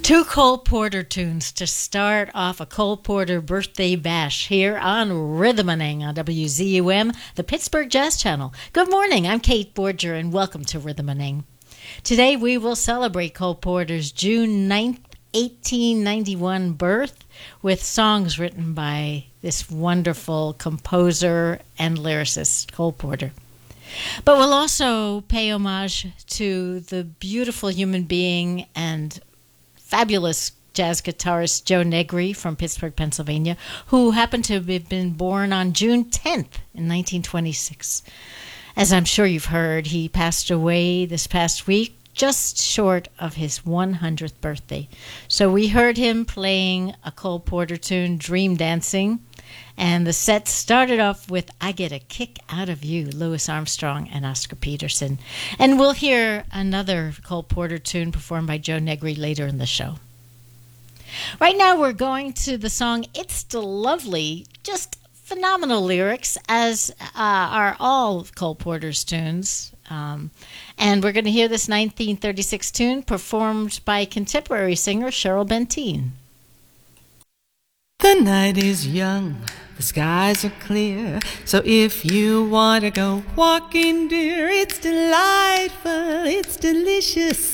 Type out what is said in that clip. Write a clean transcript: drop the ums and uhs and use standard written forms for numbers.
Two Cole Porter tunes to start off a Cole Porter birthday bash here on Rhythmaning on WZUM, the Pittsburgh Jazz Channel. Good morning, I'm Kate Borger, and welcome to Rhythmaning. Today we will celebrate Cole Porter's June 9th, 1891 birth with songs written by this wonderful composer and lyricist, Cole Porter. But we'll also pay homage to the beautiful human being and fabulous jazz guitarist Joe Negri from Pittsburgh, Pennsylvania, who happened to have been born on June 10th in 1926. As I'm sure you've heard, he passed away this past week, just short of his 100th birthday. So we heard him playing a Cole Porter tune, Dream Dancing, and the set started off with I Get a Kick Out of You, Louis Armstrong and Oscar Peterson. And we'll hear another Cole Porter tune performed by Joe Negri later in the show. Right now we're going to the song It's Still Lovely, just phenomenal lyrics, as are all Cole Porter's tunes. And we're going to hear this 1936 tune performed by contemporary singer Cheryl Benteen. The night is young, the skies are clear, so if you want to go walking, dear, it's delightful, it's delicious.